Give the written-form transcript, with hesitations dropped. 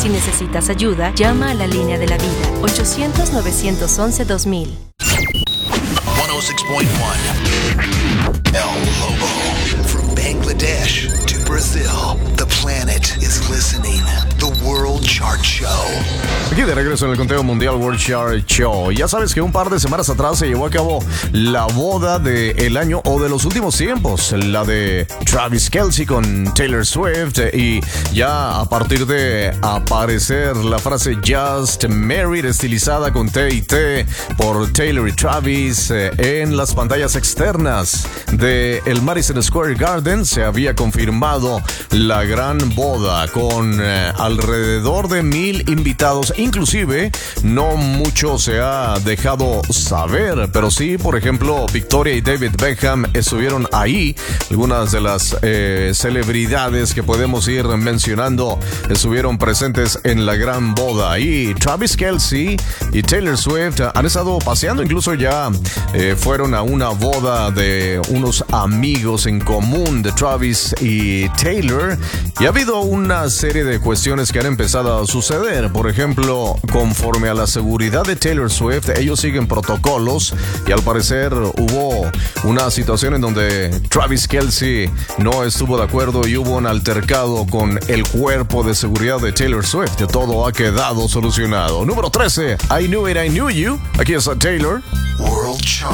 Si necesitas ayuda, llama a la línea de la vida, 800-911-2000. 106.1 El Lobo. From Bangladesh to Brazil, the planet is listening. The World Chart Show. Aquí de regreso en el conteo mundial World Chart Show. Ya sabes que un par de semanas atrás se llevó a cabo la boda del año o de los últimos tiempos, la de Travis Kelce con Taylor Swift, y ya a partir de aparecer la frase Just Married estilizada con T&T por Taylor y Travis en las pantallas externas de el Madison Square Garden, se había confirmado la gran boda con alrededor de 1,000 invitados. Inclusive no mucho se ha dejado saber, pero sí, por ejemplo, Victoria y David Beckham estuvieron ahí. Algunas de las celebridades que podemos ir mencionando estuvieron presentes en la gran boda. Y Travis Kelce y Taylor Swift han estado paseando, incluso ya fueron a una boda de unos amigos en común de Travis y Taylor, y ha habido una serie de cuestiones que han empezado a suceder. Por ejemplo, conforme a la seguridad de Taylor Swift, ellos siguen protocolos, y al parecer hubo una situación en donde Travis Kelce no estuvo de acuerdo y hubo un altercado con el cuerpo de seguridad de Taylor Swift. Todo ha quedado solucionado. Número 13, I Knew It, I Knew You. Aquí está Taylor. World Chart.